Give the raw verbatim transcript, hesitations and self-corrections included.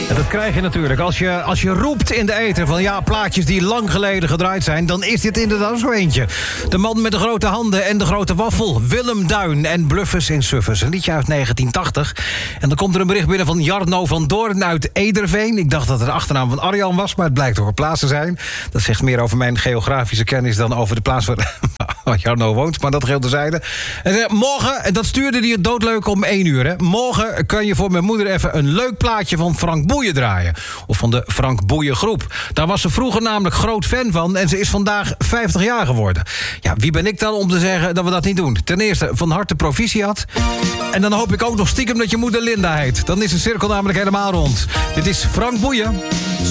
En dat krijg je natuurlijk. Als je, als je roept in de ether van ja, plaatjes die lang geleden gedraaid zijn, dan is dit inderdaad zo eentje. De man met de grote handen en de grote waffel. Willem Duin en Bluffers in Suffers. Een liedje uit negentien tachtig. En dan komt er een bericht binnen van Jarno van Doorn uit Ederveen. Ik dacht dat het de achternaam van Arjan was, maar het blijkt toch een plaats te zijn. Dat zegt meer over mijn geografische kennis dan over de plaats waar Jarno woont. Maar dat geldt terzijde. En zei, morgen, en dat stuurde hij het doodleuk om één uur. Hè. Morgen kan je voor mijn moeder even een leuk plaatje van Frank Boeien draaien. Of van de Frank Boeien groep. Daar was ze vroeger namelijk groot fan van. En ze is vandaag vijftig jaar geworden. Ja, wie ben ik dan om te zeggen dat we dat niet doen? Ten eerste, van harte proficiat. En dan hoop ik ook nog stiekem dat je moeder Linda heet. Dan is de cirkel namelijk helemaal rond. Dit is Frank Boeien.